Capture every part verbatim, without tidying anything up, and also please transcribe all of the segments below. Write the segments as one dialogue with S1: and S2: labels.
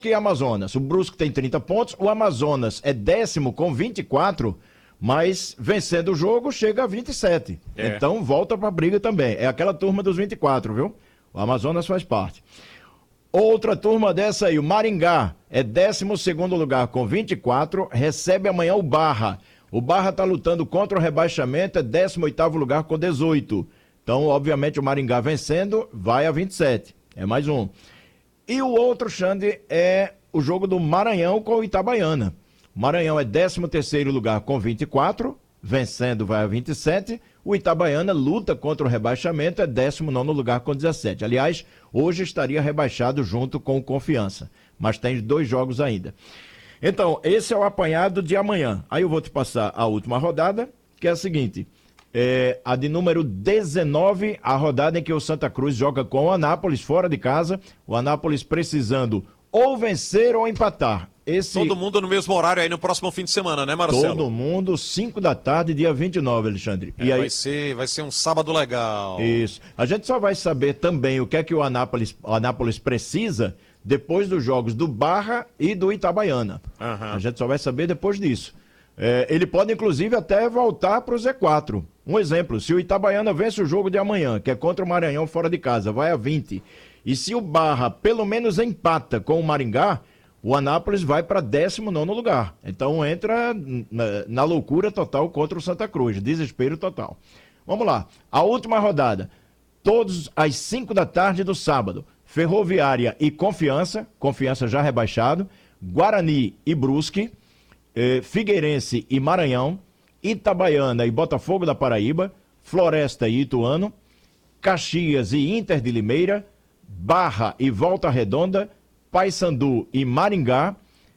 S1: e Amazonas. O Brusque tem trinta pontos, o Amazonas é décimo com vinte e quatro, mas vencendo o jogo chega a vinte e sete. É. Então volta pra briga também. É aquela turma dos vinte e quatro, viu? O Amazonas faz parte. Outra turma dessa aí, o Maringá, é décimo segundo lugar com vinte e quatro, recebe amanhã o Barra. O Barra tá lutando contra o rebaixamento, é décimo oitavo lugar com dezoito. Então, obviamente, o Maringá vencendo, vai a vinte e sete. É mais um. E o outro, Xande, é o jogo do Maranhão com o Itabaiana. O Maranhão é décimo terceiro lugar com vinte e quatro, vencendo vai a vinte e sete. O Itabaiana luta contra o rebaixamento, é décimo nono lugar com dezessete. Aliás, hoje estaria rebaixado junto com o Confiança, mas tem dois jogos ainda. Então, esse é o apanhado de amanhã. Aí eu vou te passar a última rodada, que é a seguinte, é a de número dezenove, a rodada em que o Santa Cruz joga com o Anápolis fora de casa, o Anápolis precisando ou vencer ou empatar. Esse...
S2: Todo mundo no mesmo horário aí no próximo fim de semana, né, Marcelo?
S1: Todo mundo, cinco da tarde, dia vinte e nove, Alexandre.
S2: É,
S1: e aí...
S2: vai, ser, vai ser um sábado legal.
S1: Isso. A gente só vai saber também o que é que o Anápolis, o Anápolis precisa depois dos jogos do Barra e do Itabaiana. Uhum. A gente só vai saber depois disso. É, ele pode, inclusive, até voltar para o Z quatro. Um exemplo, se o Itabaiana vence o jogo de amanhã, que é contra o Maranhão fora de casa, vai a vinte. E se o Barra pelo menos empata com o Maringá, o Anápolis vai para décimo nono lugar. Então entra na, na loucura total contra o Santa Cruz, desespero total. Vamos lá, a última rodada, todos às cinco da tarde do sábado, Ferroviária e Confiança, Confiança já rebaixado, Guarani e Brusque, eh, Figueirense e Maranhão, Itabaiana e Botafogo da Paraíba, Floresta e Ituano, Caxias e Inter de Limeira, Barra e Volta Redonda, Paysandu e Maringá,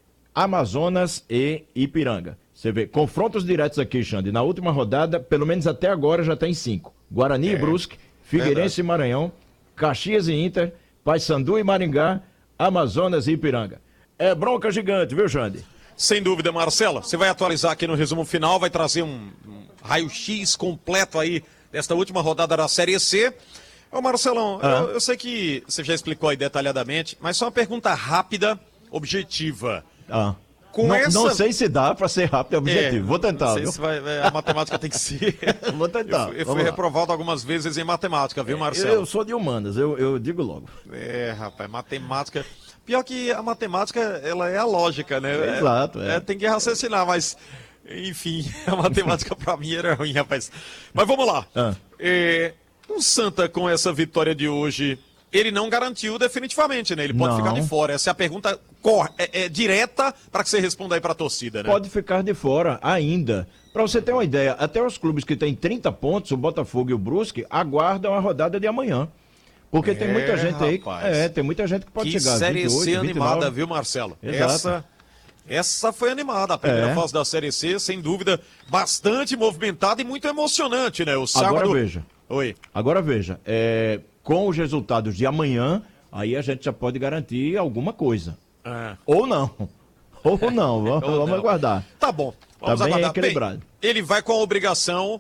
S1: Amazonas e Ipiranga. Você vê, confrontos diretos aqui, Xande. Na última rodada, pelo menos até agora, já tem cinco. Guarani é, e Brusque, Figueirense verdade. E Maranhão, Caxias e Inter, Paysandu e Maringá, Amazonas e Ipiranga. É bronca gigante, viu, Xande?
S2: Sem dúvida, Marcelo. Você vai atualizar aqui no resumo final, vai trazer um, um raio-x completo aí desta última rodada da Série C. Ô Marcelão, ah. eu, eu sei que você já explicou aí detalhadamente, mas só uma pergunta rápida, objetiva.
S1: Ah.
S2: Com
S1: não,
S2: essa...
S1: não sei se dá para ser rápido e objetivo, é, vou tentar.
S2: Não sei
S1: viu?
S2: se vai, a matemática tem que ser.
S1: Vou tentar.
S2: Eu, eu fui reprovado algumas vezes em matemática, viu, Marcelo?
S1: Eu, eu sou de humanas, eu, eu digo logo.
S2: É, rapaz, matemática... Pior que a matemática, ela é a lógica, né?
S1: Exato, é.
S2: é. Tem que raciocinar, mas... Enfim, a matemática pra mim era ruim, rapaz. Mas vamos lá. Ah. É... O Santa, com essa vitória de hoje, ele não garantiu definitivamente, né? Ele pode não. ficar de fora. Essa é a pergunta cor... é, é direta para que você responda aí para a torcida, né?
S1: Pode ficar de fora ainda. Para você ter uma ideia, até os clubes que têm trinta pontos, o Botafogo e o Brusque, aguardam a rodada de amanhã. Porque é, tem muita gente aí... Rapaz. É, tem muita gente que pode
S2: que
S1: chegar.
S2: Série
S1: vinte e oito,
S2: C
S1: vinte e nove.
S2: Animada, viu, Marcelo?
S1: Exato.
S2: Essa... Essa foi animada, a primeira é. fase da Série C, sem dúvida, bastante movimentada e muito emocionante, né? O sábado...
S1: Agora veja.
S2: Oi.
S1: Agora veja, é, com os resultados de amanhã, aí a gente já pode garantir alguma coisa. É. Ou não. Ou não, vamos, Ou vamos não. aguardar.
S2: Tá bom, vamos
S1: tá bem
S2: aguardar.
S1: equilibrado.
S2: Bem, ele vai com a obrigação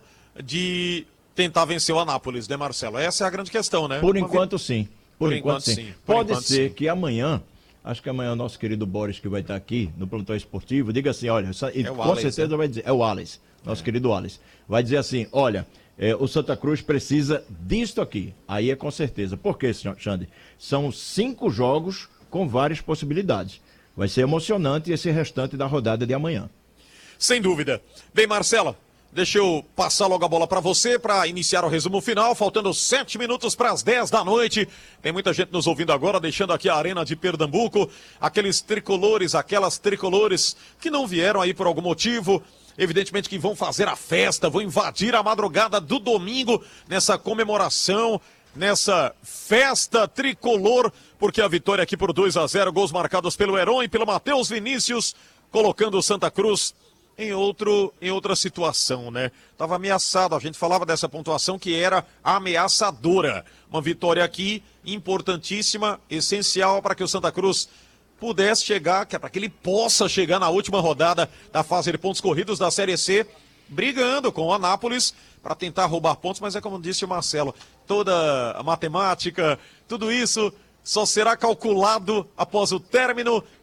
S2: de tentar vencer o Anápolis, né, Marcelo? Essa é a grande questão, né?
S1: Por enquanto, sim. Por, Por enquanto, enquanto, sim. sim. Por
S2: pode
S1: enquanto, ser
S2: sim.
S1: que amanhã... Acho que amanhã o nosso querido Boris, que vai estar aqui no plantão esportivo, diga assim, olha, e é com Alex, certeza né? vai dizer, é o Alex, nosso é. querido Alex, vai dizer assim, olha, é, o Santa Cruz precisa disto aqui. Aí é com certeza. Por quê, senhor Xande? São cinco jogos com várias possibilidades. Vai ser emocionante esse restante da rodada de amanhã.
S2: Sem dúvida. Bem, Marcela, deixa eu passar logo a bola para você para iniciar o resumo final, faltando sete minutos para as dez da noite. Tem muita gente nos ouvindo agora, deixando aqui a Arena de Pernambuco, aqueles tricolores, aquelas tricolores que não vieram aí por algum motivo, evidentemente que vão fazer a festa, vão invadir a madrugada do domingo nessa comemoração, nessa festa tricolor, porque a vitória aqui por dois a zero, gols marcados pelo Heron e pelo Matheus Vinícius, colocando o Santa Cruz em, outro, em outra situação, né? Estava ameaçado, a gente falava dessa pontuação que era ameaçadora. Uma vitória aqui importantíssima, essencial para que o Santa Cruz pudesse chegar, para que ele possa chegar na última rodada da fase de pontos corridos da Série C, brigando com o Anápolis para tentar roubar pontos, mas é como disse o Marcelo, toda a matemática, tudo isso só será calculado após o término